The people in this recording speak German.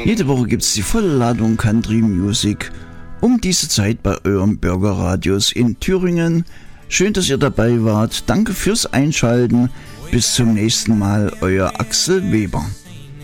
Jede Woche gibt es die volle Ladung Country Music um diese Zeit bei eurem Bürgerradios in Thüringen. Schön, dass ihr dabei wart. Danke fürs Einschalten. Bis zum nächsten Mal, euer Axel Weber.